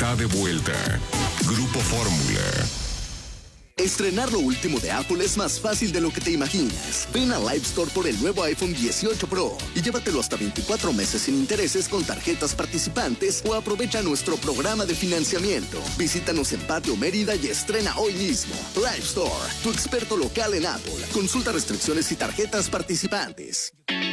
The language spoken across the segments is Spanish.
está de vuelta. Grupo Fórmula. Estrenar lo último de Apple es más fácil de lo que te imaginas. Ven a Live Store por el nuevo iPhone 18 Pro y llévatelo hasta 24 meses sin intereses con tarjetas participantes o aprovecha nuestro programa de financiamiento. Visítanos en Patio Mérida y estrena hoy mismo. Live Store, tu experto local en Apple. Consulta restricciones y tarjetas participantes.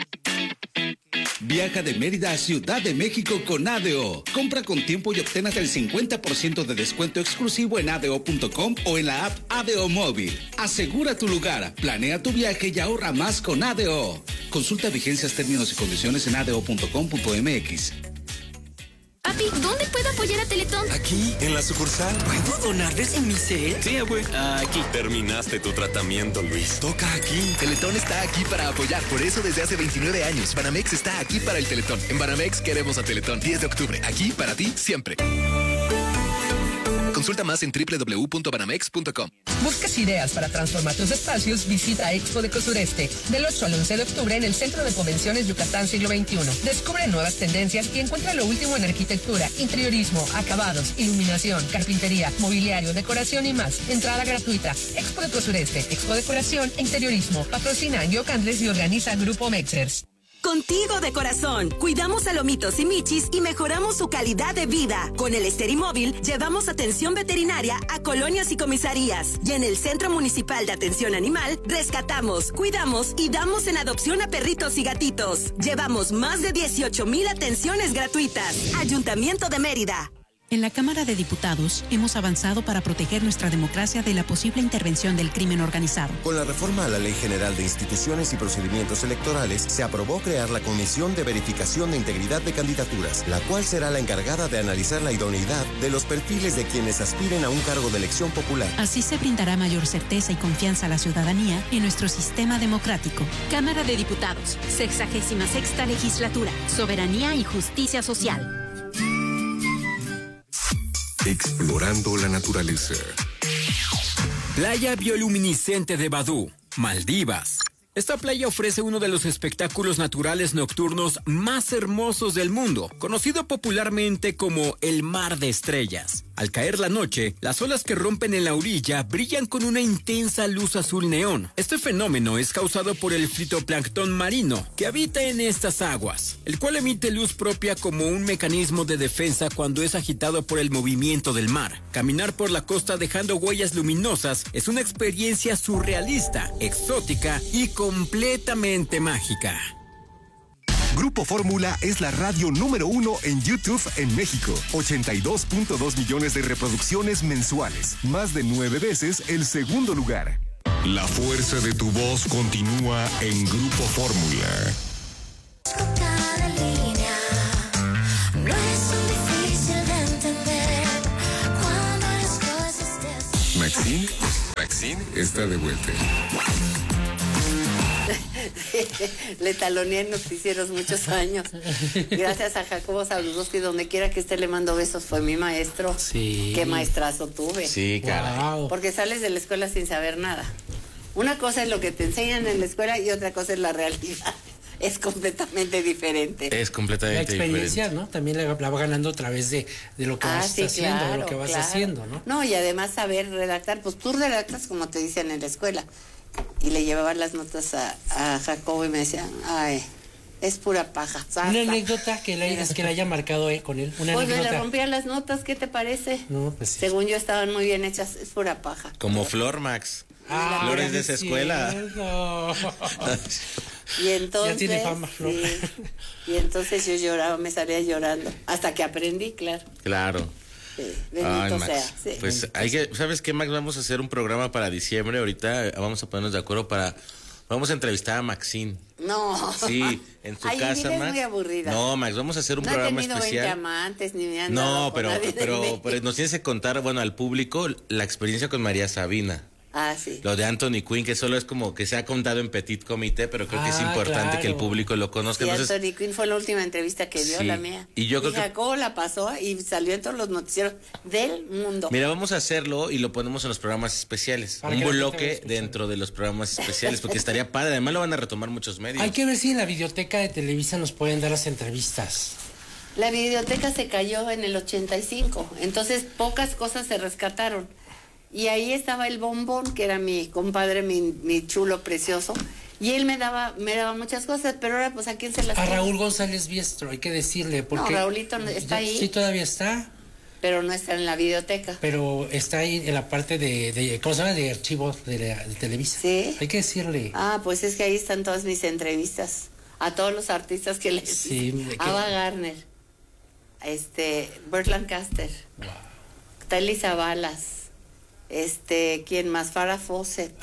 Viaja de Mérida a Ciudad de México con ADO. Compra con tiempo y obtén hasta el 50% de descuento exclusivo en ADO.com o en la app ADO Móvil. Asegura tu lugar, planea tu viaje y ahorra más con ADO. Consulta vigencias, términos y condiciones en ADO.com.mx. Papi, ¿dónde puedo apoyar a Teletón? Aquí, en la sucursal. ¿Puedo donar desde mi cel? Sí, güey. Aquí. Terminaste tu tratamiento, Luis. Toca aquí. Teletón está aquí para apoyar. Por eso desde hace 29 años, Banamex está aquí para el Teletón. En Banamex queremos a Teletón. 10 de octubre. Aquí para ti, siempre. Consulta más en www.banamex.com. ¿Buscas ideas para transformar tus espacios? Visita Expo Deco Sureste del 8 al 11 de octubre en el Centro de Convenciones Yucatán Siglo XXI. Descubre nuevas tendencias y encuentra lo último en arquitectura, interiorismo, acabados, iluminación, carpintería, mobiliario, decoración y más. Entrada gratuita. Expo Deco Sureste, Expo Decoración e Interiorismo. Patrocina Yoc Andrés y organiza Grupo Mexers. Contigo de corazón, cuidamos a lomitos y michis y mejoramos su calidad de vida. Con el Esterimóvil llevamos atención veterinaria a colonias y comisarías. Y en el Centro Municipal de Atención Animal, rescatamos, cuidamos y damos en adopción a perritos y gatitos. Llevamos más de 18,000 atenciones gratuitas. Ayuntamiento de Mérida. En la Cámara de Diputados hemos avanzado para proteger nuestra democracia de la posible intervención del crimen organizado. Con la reforma a la Ley General de Instituciones y Procedimientos Electorales, se aprobó crear la Comisión de Verificación de Integridad de Candidaturas, la cual será la encargada de analizar la idoneidad de los perfiles de quienes aspiren a un cargo de elección popular. Así se brindará mayor certeza y confianza a la ciudadanía en nuestro sistema democrático. Cámara de Diputados, 66ª Legislatura, Soberanía y Justicia Social. Explorando la naturaleza. Playa bioluminiscente de Badú, Maldivas. Esta playa ofrece uno de los espectáculos naturales nocturnos más hermosos del mundo, conocido popularmente como el Mar de Estrellas. Al caer la noche, las olas que rompen en la orilla brillan con una intensa luz azul neón. Este fenómeno es causado por el fitoplancton marino que habita en estas aguas, el cual emite luz propia como un mecanismo de defensa cuando es agitado por el movimiento del mar. Caminar por la costa dejando huellas luminosas es una experiencia surrealista, exótica y completamente mágica. Grupo Fórmula es la radio número 1 en YouTube en México. 82.2 millones de reproducciones mensuales. Más de 9 veces el segundo lugar. La fuerza de tu voz continúa en Grupo Fórmula. Maxine está de vuelta. Le taloneé en noticieros muchos años. Gracias a Jacobo Zabludowski, donde quiera que esté le mando besos, fue mi maestro. Sí. Qué maestrazo tuve. Sí, caray. Wow. Porque sales de la escuela sin saber nada. Una cosa es lo que te enseñan en la escuela y otra cosa es la realidad. Es completamente diferente. Es completamente diferente. La experiencia, ¿no? También la va ganando a través de lo que vas haciendo, claro, de lo que vas haciendo, ¿no? No, y además saber redactar, pues tú redactas como te dicen en la escuela. Y le llevaba las notas a Jacobo y me decía, ay, es pura paja. Una anécdota que le haya marcado con él. Una pues anécdota. le rompía las notas, ¿qué te parece? No, pues sí. Según yo estaban muy bien hechas, es pura paja. Como Flor, Max. Flores de esa escuela. Y entonces, ya tiene fama, Flor. Sí, y entonces yo lloraba, me salía llorando, hasta que aprendí, claro. Claro. Sí, bendito Max. sea. Sí. Pues ¿sabes qué, Max? Vamos a hacer un programa para diciembre. Ahorita vamos a ponernos de acuerdo vamos a entrevistar a Maxine. No. Sí, en su casa, Max. Max. Muy aburrida. No, Max, vamos a hacer un programa especial. No he tenido 20 amantes, ni me han pero nos tienes que contar, al público la experiencia con María Sabina. Ah, sí. Lo de Anthony Quinn, que solo es como que se ha contado en Petit Comité, pero creo que es importante que el público lo conozca. Sí, Anthony Quinn fue la última entrevista que dio, la mía. Y yo creo que Jacobo la pasó y salió en todos los noticieros del mundo. Mira, vamos a hacerlo y lo ponemos en los programas especiales. Un bloque dentro de los programas especiales, porque estaría padre. Además lo van a retomar muchos medios. Hay que ver si en la videoteca de Televisa nos pueden dar las entrevistas. La videoteca se cayó en el 85, entonces pocas cosas se rescataron. Y ahí estaba el Bombón, que era mi compadre, mi chulo precioso, y él me daba muchas cosas, pero ahora pues ¿a quién se las A tiene? Raúl González Biestro, hay que decirle, porque... No, Raulito está ahí. Sí, todavía está. Pero no está en la videoteca. Pero está ahí en la parte de ¿cómo se llama? De archivos de Televisa. Sí. Hay que decirle. Ah, pues es que ahí están todas mis entrevistas a todos los artistas que les Sí, Ava Gardner, Burt Lancaster, Telly Savalas, ¿quién más? Farrah Fawcett,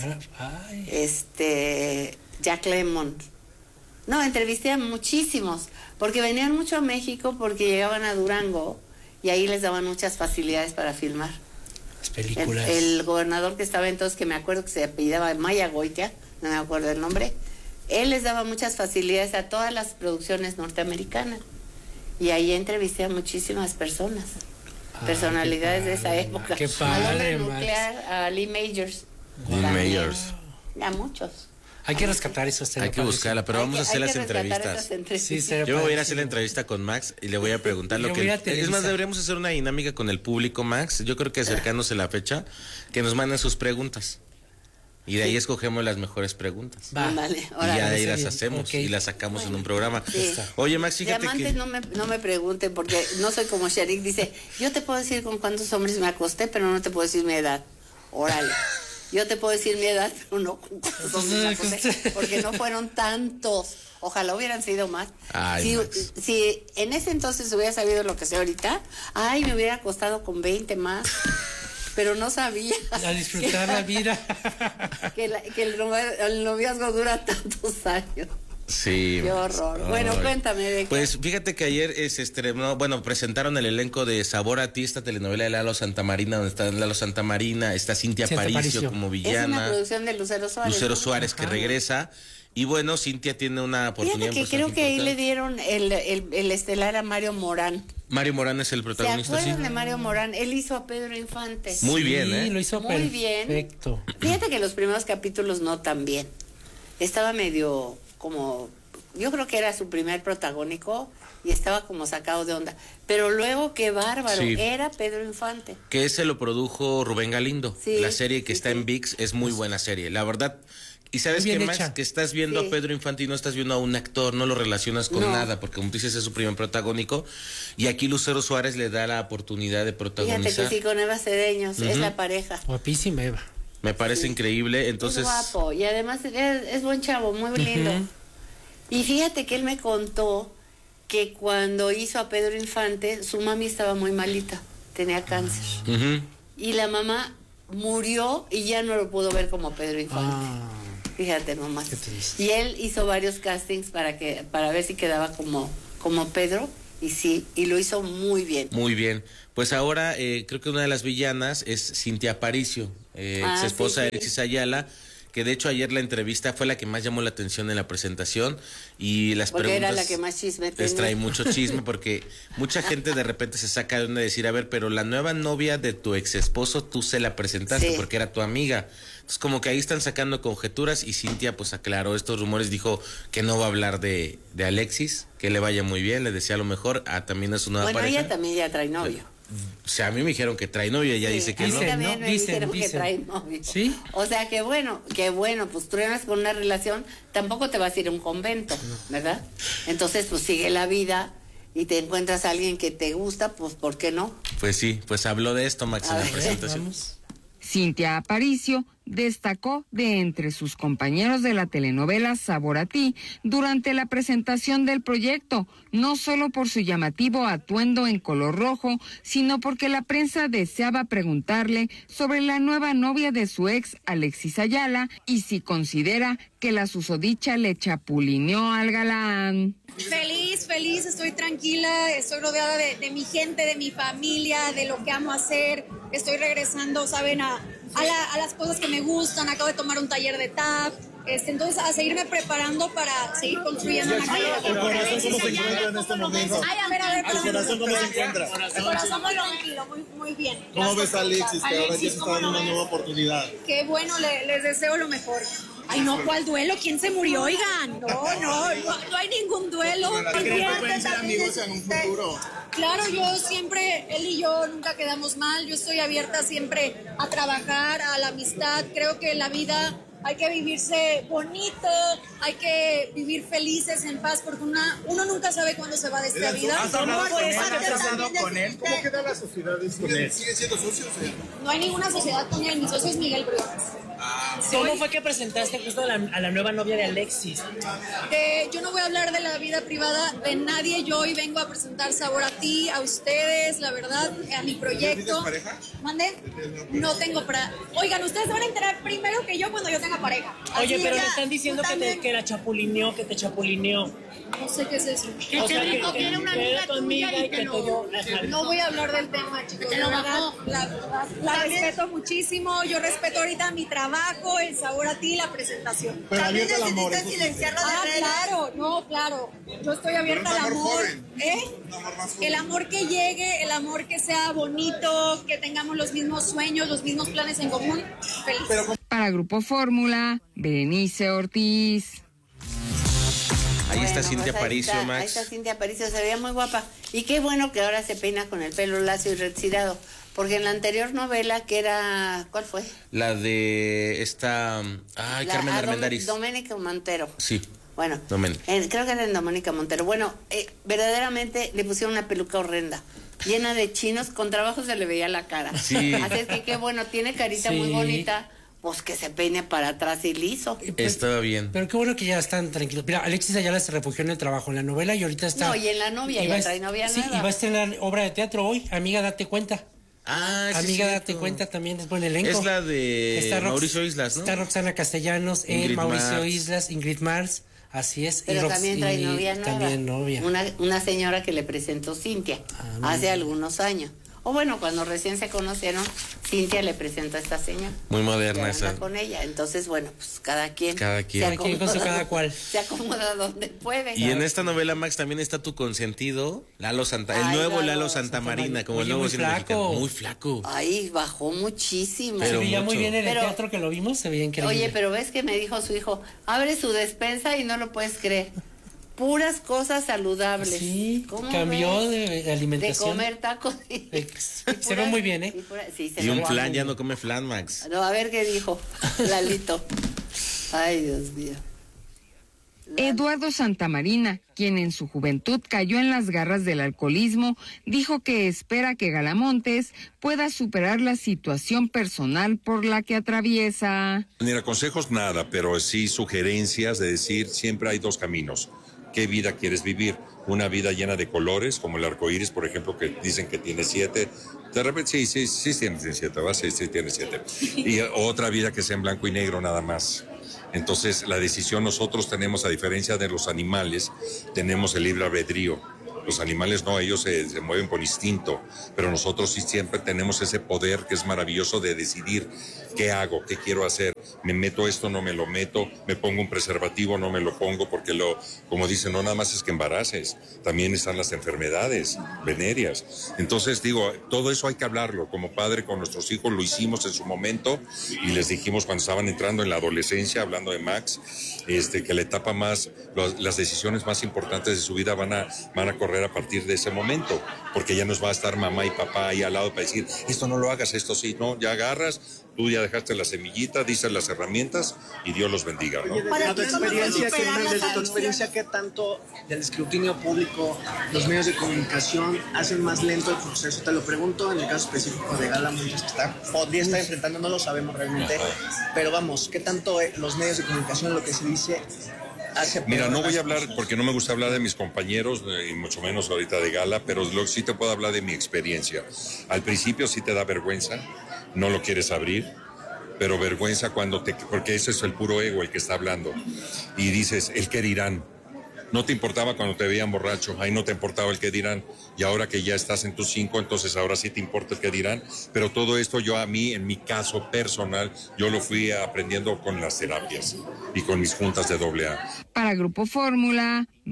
Jack Lemmon. No, entrevisté a muchísimos, porque venían mucho a México, porque llegaban a Durango y ahí les daban muchas facilidades para filmar. Las películas. El gobernador que estaba entonces, que me acuerdo que se apellidaba Maya Goitia, no me acuerdo el nombre, él les daba muchas facilidades a todas las producciones norteamericanas. Y ahí entrevisté a muchísimas personas, personalidades de esa época. Qué padre, al hombre nuclear, a Lee Majors. Lee Majors. A muchos. Hay que rescatar eso. Hay que buscarla, pero vamos a hacer las entrevistas. Sí, yo me voy a ir a hacer la entrevista con Max y le voy a preguntar lo que... Es más, deberíamos hacer una dinámica con el público, Max. Yo creo que acercándose la fecha, que nos manden sus preguntas. Y de ahí escogemos las mejores preguntas. Vale, y ya de ahí las hacemos y las sacamos en un programa. Sí. Oye, Max, fíjate Diamantes, que... no me pregunten, porque no soy como Sharik, dice, yo te puedo decir con cuántos hombres me acosté, pero no te puedo decir mi edad. Órale. Yo te puedo decir mi edad, pero no con cuántos hombres me acosté, porque no fueron tantos. Ojalá hubieran sido más. Ay, si en ese entonces hubiera sabido lo que sé ahorita, me hubiera acostado con 20 más. Pero no sabía. A disfrutar la vida. Que el noviazgo dura tantos años. Sí. Qué horror. Bueno, cuéntame. Pues fíjate que ayer se estrenó, presentaron el elenco de Sabor a ti, esta telenovela de Lalo Santamarina, donde está Lalo Santamarina, está Cintia Aparicio como villana. Es una producción de Lucero Suárez. Lucero Suárez, que regresa. Y bueno, Cintia tiene una oportunidad. Fíjate que creo que ahí le dieron el estelar a Mario Morán. Mario Morán es el protagonista. ¿Se acuerdan de Mario Morán? Él hizo a Pedro Infante. Muy bien, ¿eh? Lo hizo muy bien. Perfecto. Fíjate que los primeros capítulos no tan bien. Estaba medio como... Yo creo que era su primer protagónico y estaba como sacado de onda. Pero luego, qué bárbaro, era Pedro Infante. Que ese lo produjo Rubén Galindo. Sí, la serie que está en ViX es muy buena serie. La verdad... Y sabes qué más, que estás viendo a Pedro Infante y no estás viendo a un actor, no lo relacionas con nada, porque como tú dices es su primer protagónico, y aquí Lucero Suárez le da la oportunidad de protagonizar. Fíjate que sí, con Eva Cedeños, es la pareja. Guapísima Eva. Me parece increíble, entonces... Es guapo, y además es buen chavo, muy lindo. Y fíjate que él me contó que cuando hizo a Pedro Infante, su mami estaba muy malita, tenía cáncer. Y la mamá murió y ya no lo pudo ver como Pedro Infante. Fíjate nomás. Y él hizo varios castings para ver si quedaba como Pedro, y sí, y lo hizo muy bien. Muy bien. Pues ahora creo que una de las villanas es Cintia Aparicio, ex esposa de Alexis Ayala, que de hecho ayer la entrevista fue la que más llamó la atención en la presentación, y las porque preguntas... era la que más chisme tenía. Les trae mucho chisme porque mucha gente de repente se saca de onda de decir, a ver, pero la nueva novia de tu ex esposo tú se la presentaste porque era tu amiga. Entonces como que ahí están sacando conjeturas, y Cintia pues aclaró estos rumores, dijo que no va a hablar de Alexis, que le vaya muy bien, le desea lo mejor, también es su nueva pareja. Bueno, ella también ya trae novio. O sea, a mí me dijeron que trae novio, ella dice que no. También me dijeron que trae novio. ¿Sí? O sea, que bueno, pues tú eres con una relación, tampoco te vas a ir a un convento, ¿verdad? Entonces, pues sigue la vida y te encuentras a alguien que te gusta, pues ¿por qué no? Pues sí, pues habló de esto, Max, en la presentación. Cintia Aparicio destacó de entre sus compañeros de la telenovela Sabor a ti durante la presentación del proyecto, no solo por su llamativo atuendo en color rojo, sino porque la prensa deseaba preguntarle sobre la nueva novia de su ex, Alexis Ayala, y si considera que la susodicha le chapulineó al galán. Feliz, estoy tranquila, estoy rodeada de mi gente, de mi familia, de lo que amo hacer. Estoy regresando, ¿saben? A las cosas que me gustan. Acabo de tomar un taller de tap. Entonces, a seguirme preparando para seguir construyendo una carrera. ¿El corazón cómo se encuentra en este momento? Ay, a ver. ¿El corazón cómo se encuentra? El corazón muy tranquilo, muy bien. ¿Cómo ves a Alexis, que ahora ya se está dando una nueva oportunidad? Qué bueno, les deseo lo mejor. Ay, no, ¿cuál duelo? ¿Quién se murió? Oigan, no hay ningún duelo. ¿Creen que pueden ser amigos en un futuro? Claro, él y yo nunca quedamos mal. Yo estoy abierta siempre a trabajar, a la amistad. Creo que la vida hay que vivirse bonito, hay que vivir felices, en paz, porque uno nunca sabe cuándo se va de esta vida. ¿Has hablado con él? ¿Cómo queda la sociedad con él? ¿Siguen siendo socios? No hay ninguna sociedad con él, mi socio es Miguel Briones. ¿Cómo fue que presentaste justo a la nueva novia de Alexis? Yo no voy a hablar de la vida privada de nadie. Yo hoy vengo a presentar Sabor a Ti, a ustedes, la verdad, a mi proyecto. ¿Tienes pareja? ¿Mande? No tengo para... Oigan, ustedes se van a enterar primero que yo cuando yo tenga pareja. Oye, así pero ya, me están diciendo que la chapulineó, que te chapulineó. No sé qué es eso. O sea, que era una amiga tuya y que te dio... No voy a hablar del tema, chicos. La verdad, la respeto muchísimo. Yo respeto ahorita mi trabajo, el Sabor a Ti, la presentación. Pero abierta al amor. Claro. Yo estoy abierta al amor. El amor que llegue, el amor que sea bonito, que tengamos los mismos sueños, los mismos planes en común. Feliz. Para Grupo Fórmula, Berenice Ortiz. Ahí está Cintia Aparicio, Max. Ahí está Cintia Aparicio, se veía muy guapa. Y qué bueno que ahora se peina con el pelo lacio y retirado. Porque en la anterior novela, que era... ¿Cuál fue? La de esta... Carmen Armendáriz. Doménica Montero. Sí. Bueno, creo que era en Doménica Montero. Bueno, verdaderamente le pusieron una peluca horrenda, llena de chinos, con trabajo se le veía la cara. Sí. Así es que qué bueno, tiene carita muy bonita. Pues que se peine para atrás y liso. Estaba bien. Pero qué bueno que ya están tranquilos. Mira, Alexis Ayala se refugió en el trabajo, en la novela, y ahorita está... No, y en la novia, ya trae novia nueva. Sí, y va a estrenar obra de teatro hoy, Amiga, date cuenta. Amiga, date cuenta, también es buen elenco. Es la de Mauricio Islas, ¿no? Está Roxana Castellanos, Mauricio Islas, Ingrid Mars, así es. Pero también trae novia nueva. También novia. Una señora que le presentó Cintia hace algunos años. O bueno, cuando recién se conocieron, Cintia le presenta a esta señora. Muy moderna esa. Con ella. Entonces, bueno, pues cada quien. Cada cual. Se acomoda donde puede. Y en esta novela, Max, también está tu consentido, Lalo Lalo Santamarina, como el nuevo cine mexicano. Muy flaco. Ay, bajó muchísimo. Se veía muy bien en el teatro que lo vimos, se veía increíble. Oye, pero ves que me dijo su hijo, abre su despensa y no lo puedes creer. Puras cosas saludables. Sí, cambió de alimentación. De comer tacos. Se ve muy bien, ¿eh? Y un flan, ya no come flan, Max. No, a ver qué dijo Lalito. Ay, Dios mío. Eduardo Santamarina, quien en su juventud cayó en las garras del alcoholismo, dijo que espera que Galamontes pueda superar la situación personal por la que atraviesa. Ni consejos nada, pero sí sugerencias de decir siempre hay dos caminos. ¿Qué vida quieres vivir? Una vida llena de colores, como el arco iris, por ejemplo, que dicen que tiene 7. De repente sí tiene 7, ¿verdad? Sí tiene 7. Y otra vida que sea en blanco y negro nada más. Entonces, la decisión nosotros tenemos, a diferencia de los animales, tenemos el libre albedrío. Los animales no, ellos se mueven por instinto, pero nosotros sí siempre tenemos ese poder que es maravilloso de decidir qué hago, qué quiero hacer. Me meto esto, no me lo meto, me pongo un preservativo, no me lo pongo, porque como dicen, no nada más es que embaraces, también están las enfermedades venéreas. Entonces digo, todo eso hay que hablarlo. Como padre con nuestros hijos lo hicimos en su momento y les dijimos cuando estaban entrando en la adolescencia, hablando de Max, que la etapa más, las decisiones más importantes de su vida van a correr a partir de ese momento, porque ya nos va a estar mamá y papá ahí al lado para decir, esto no lo hagas, esto sí, no, ya agarras, tú ya dejaste la semillita, dices las herramientas y Dios los bendiga, ¿no? Desde tu experiencia, ¿qué tanto del escrutinio público, los medios de comunicación hacen más lento el proceso? Te lo pregunto en el caso específico de Galamontes, que podría estar enfrentando, no lo sabemos realmente, pero vamos, ¿qué tanto los medios de comunicación, lo que se dice... Mira, no voy a hablar porque no me gusta hablar de mis compañeros y mucho menos ahorita de Gala, pero sí te puedo hablar de mi experiencia. Al principio sí te da vergüenza, no lo quieres abrir, pero vergüenza porque ese es el puro ego el que está hablando. Y dices, ¿el qué dirán? No te importaba cuando te veían borracho, ahí no te importaba el qué dirán, y ahora que ya estás en tus 5, entonces ahora sí te importa el qué dirán, pero todo esto en mi caso personal, yo lo fui aprendiendo con las terapias y con mis juntas de AA. Para Grupo Fórmula,